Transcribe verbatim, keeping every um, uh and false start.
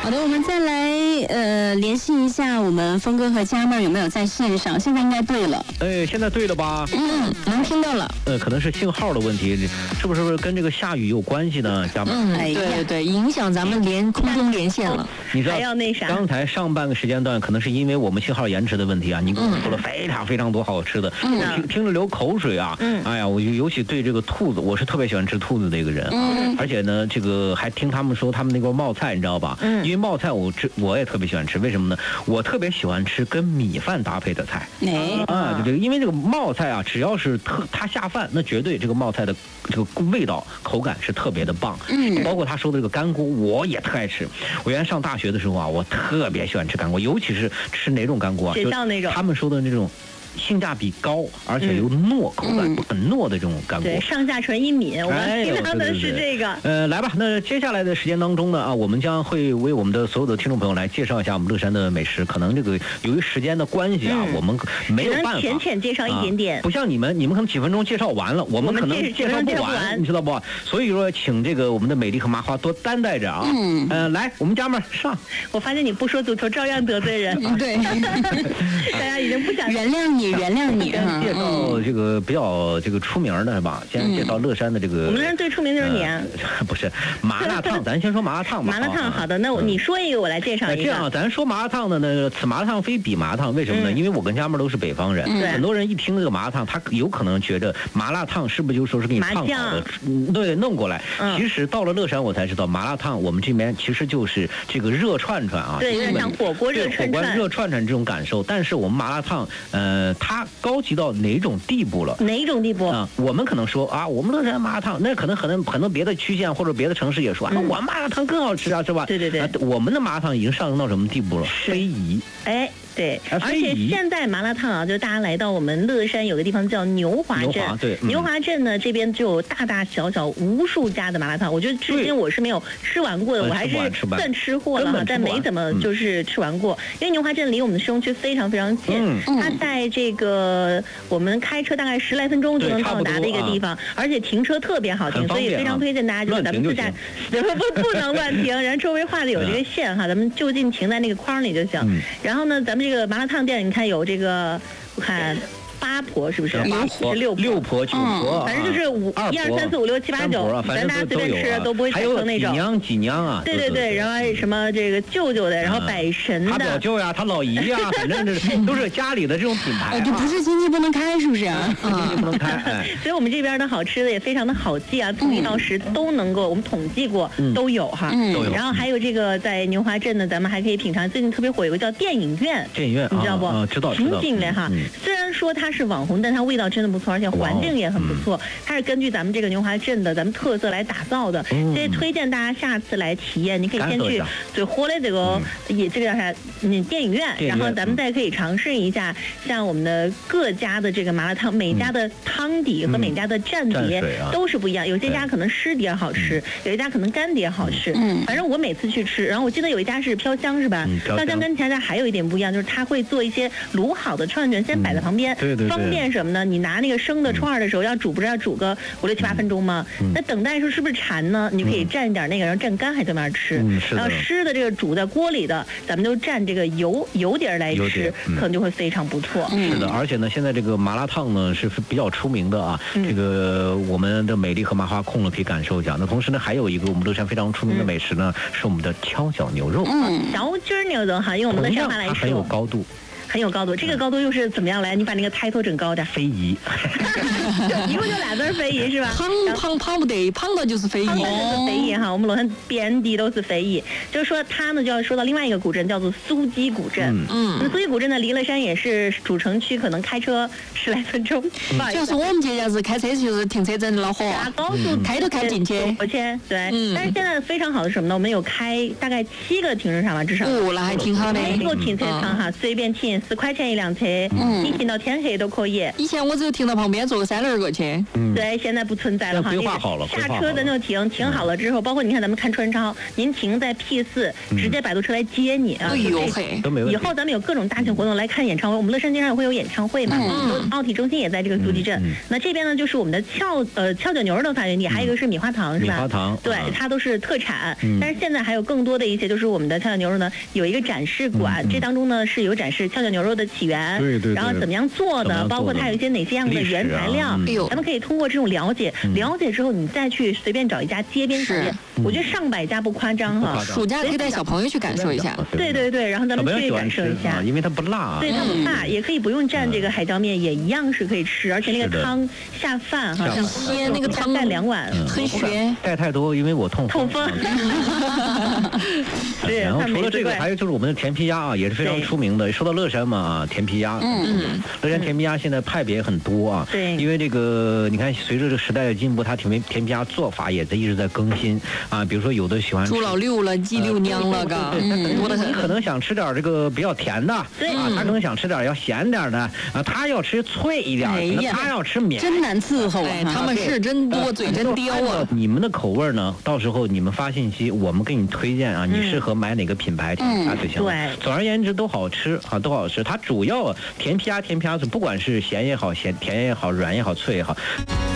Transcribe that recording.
好的，我们再来呃联系一下我们峰哥和佳妹儿有没有在线上？现在应该对了。 哎，现在对了吧？ 嗯，能听到了。 呃，可能是信号的问题，是不是跟这个下雨有关系呢？佳妹儿？ 嗯，对对对，影响咱们连空中连线了。 你知道， 还要那啥？ 刚才上半个时间段可能是因为我们信号延迟的问题啊，你给我说了非常非常多好吃的， 嗯、 我听听着流口水啊。嗯，哎呀，我尤其对这个兔子，我是特别喜欢吃兔子的一个人啊。嗯，而且呢，这个还听他们说他们那个冒菜，你知道吧？嗯，因为冒菜我吃我也特别喜欢吃，为什么呢？我特别喜欢吃跟米饭搭配的菜。 哎啊，就这个，因为这个冒菜啊，只要是特它下饭，那绝对这个冒菜的这个味道口感是特别的棒。嗯，包括他说的这个干锅，我也特爱吃。我原来上大学的时候啊，我特别喜欢吃干锅，尤其是吃哪种干锅啊？ 学校那种。 他们说的那种。性价比高，而且又糯，口感很糯的这种干锅， 对，上下唇一抿，我们听到的是这个。 呃，来吧，那接下来的时间当中呢，啊，我们将会为我们的所有的听众朋友来介绍一下我们乐山的美食。可能这个由于时间的关系啊，我们没有办法浅浅介绍一点点， 不像你们，你们可能几分钟介绍完了，我们可能介绍不完，你知道不？所以说，请这个我们的美丽和麻花多担待着啊。嗯，呃，来，我们家们上。 我发现你不说足球照样得罪人， 对， 大家已经不想原谅你，原谅你。 介绍这个比较这个出名的是吧？先介绍乐山的这个。 我们乐山最出名就是你啊。 不是麻辣烫，咱先说麻辣烫吧。 麻辣烫好的，那你说一个，我来介绍一个。 这样，咱说麻辣烫的呢，此麻辣烫非彼麻辣烫，为什么呢？因为我跟家妹都是北方人，很多人一听这个麻辣烫，他有可能觉得麻辣烫是不是就说是给你烫好的，对，弄过来。其实到了乐山，我才知道麻辣烫我们这边其实就是这个热串串啊， 对，有点像火锅热串串， 火锅热串串这种感受。但是我们麻辣烫，呃，它高级到哪种地步了？ 哪种地步啊？我们可能说啊，我们乐山麻辣烫，那可能很多很多别的区县或者别的城市也说啊，我麻辣烫更好吃啊，是吧？ 对对对， 啊、我们的麻辣烫已经上升到什么地步了？非遗。 哎。对，而且现在麻辣烫啊，就大家来到我们乐山有个地方叫牛华镇， 牛华对， 嗯、牛华镇呢这边就有大大小小无数家的麻辣烫，我觉得至今我是没有吃完过的，我还是算吃货了哈，但没怎么就是吃完过，因为牛华镇离我们市中区非常非常近，嗯、它在这个我们开车大概十来分钟就能到达的一个地方，啊、而且停车特别好停，所以非常推荐大家就是咱们自驾，不不能乱停，然后周围画的有这个线哈，咱们就近停在那个框里就行，嗯、然后呢，咱们。这个麻辣烫店，你看有这个，我看八婆是不是？ 八婆、 六六婆、九婆， 反正就是五一二三四五六七八九，咱大家随便吃都不会产生那种。 几娘几娘啊？ 对对对，然后还有什么这个舅舅的，然后百神的， 他表舅呀，他老姨呀，反正这都是家里的这种品牌。 就不是亲戚不能开，是不是啊？ 亲戚不能开。 所以我们这边的好吃的也非常的好记啊，从一到十都能够，我们统计过都有哈。 都有。 然后还有这个在牛华镇呢，咱们还可以品尝最近特别火有个叫电影院。 电影院， 你知道不？ 知道。 挺紧的哈，虽然说它是网红，但它味道真的不错，而且环境也很不错。它是根据咱们这个牛华镇的咱们特色来打造的，所以推荐大家下次来体验。你可以先去最火的这个也这个叫啥？嗯，电影院，然后咱们再可以尝试一下像我们的各家的这个麻辣烫，每家的汤底和每家的蘸碟都是不一样。有些家可能湿碟好吃，有一家可能干碟好吃。嗯，反正我每次去吃，然后我记得有一家是飘香是吧？飘香跟其他家还有一点不一样，就是它会做一些卤好的串串，先摆在旁边， 对对， 方便什么呢？你拿那个生的串的时候，要煮不是要煮个五六七八分钟吗？那等待的时候是不是馋呢？你就可以蘸一点那个，然后蘸干还在那儿吃。然后湿的这个煮在锅里的，咱们就蘸这个油油碟来吃，可能就会非常不错。 是的，而且呢，现在这个麻辣烫呢是比较出名的啊。这个我们的美丽和麻花空了可以感受一下。那同时呢，还有一个我们乐山非常出名的美食呢，是我们的跷脚牛肉。 嗯，小筋牛肉哈，用我们的山话来说， 它很有高度。 很有高度，这个高度又是怎么样来？你把那个抬头整高点。 非遗， 一共就俩字非遗是吧？ 胖胖胖不得，胖的就是非遗。 胖的就是非遗哈，我们乐山遍地都是非遗。就是说它呢，就要说到另外一个古镇，叫做苏鸡古镇。嗯，那苏鸡古镇呢，离乐山也是主城区，可能开车十来分钟。 就是我们这样子开车就是停车整老火， 高速开都开不进去。 我签对，但是现在非常好的是什么呢？我们有开大概七个停车场吧，至少。 哦，那还挺好的。 一个停车场哈，随便停。 四块钱一辆车，嗯，你停到天黑都可以。 以前我只有停到旁边坐个三轮过去， 嗯，对，现在不存在了哈。 规划好了， 下车咱就停，停好了之后，包括你看咱们看川超，您停在 P 四，直接摆渡车来接你啊。 哎呦嘿， 都没问题。 以后咱们有各种大型活动来看演唱会，我们乐山经常也会有演唱会嘛，嗯，奥体中心也在这个足迹镇。那这边呢，就是我们的翘呃翘脚牛的发源地，还有一个是米花糖，是吧？ 米花糖， 对，它都是特产。但是现在还有更多的一些，就是我们的翘脚牛肉呢，有一个展示馆，这当中呢是有展示翘脚牛肉的起源， 对对， 然后怎么样做的，包括它有一些哪些样的原材料，咱们可以通过这种了解，了解之后你再去随便找一家街边小店，我觉得上百家不夸张哈。 暑假可以带小朋友去感受一下。 对对对，然后咱们去感受一下， 因为它不辣， 对，它不辣，也可以不用蘸这个海椒面，也一样是可以吃，而且那个汤下饭哈， 很鲜，那个汤带两碗， 很鲜。 带太多，因为我痛痛风。 是，然后除了这个，还有就是我们的甜皮鸭啊，也是非常出名的。说到乐山嘛啊，甜皮鸭，嗯，乐山甜皮鸭现在派别很多啊， 对， 因为这个你看，随着这个时代的进步，它甜甜皮鸭做法也在一直在更新啊。比如说有的喜欢猪老六了，鸡六娘了，个， 嗯，多的很。你可能想吃点这个比较甜的， 对啊，他可能想吃点要咸点的啊，他要吃脆一点，他要吃绵， 真难伺候，哎，他们是真多，嘴真刁啊。 你们的口味呢？到时候你们发信息，我们给你推荐啊，你适合买哪个品牌甜皮鸭就行了。 对， 总而言之都好吃啊，都好吃。它主要甜皮鸭，甜皮鸭是不管是咸也好，咸甜也好，软也好，脆也好。